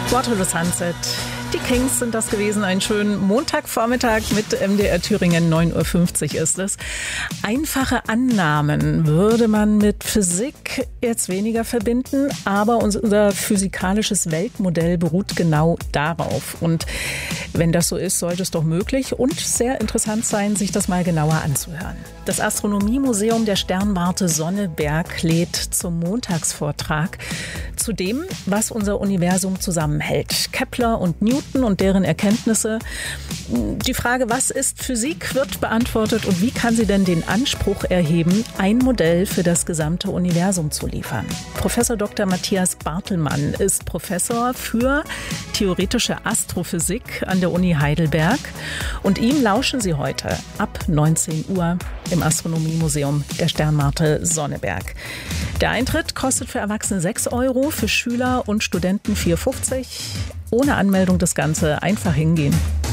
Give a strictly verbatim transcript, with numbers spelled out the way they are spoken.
Water to the Sunset. Die Kings sind das gewesen. Einen schönen Montagvormittag mit M D R Thüringen. neun Uhr fünfzig ist es. Einfache Annahmen würde man mit Physik jetzt weniger verbinden, aber unser physikalisches Weltmodell beruht genau darauf. Und wenn das so ist, sollte es doch möglich und sehr interessant sein, sich das mal genauer anzuhören. Das Astronomiemuseum der Sternwarte Sonneberg lädt zum Montagsvortrag zu dem, was unser Universum zusammenhält. Kepler und Newton und deren Erkenntnisse. Die Frage, was ist Physik, wird beantwortet und wie kann sie denn den Anspruch erheben, ein Modell für das gesamte Universum zu liefern. Professor Doktor Matthias Bartelmann ist Professor für theoretische Astrophysik an der Uni Heidelberg und ihm lauschen Sie heute ab neunzehn Uhr im Astronomiemuseum der Sternwarte Sonneberg. Der Eintritt kostet für Erwachsene sechs Euro, für Schüler und Studenten vier Euro fünfzig. Ohne Anmeldung das Ganze, einfach hingehen.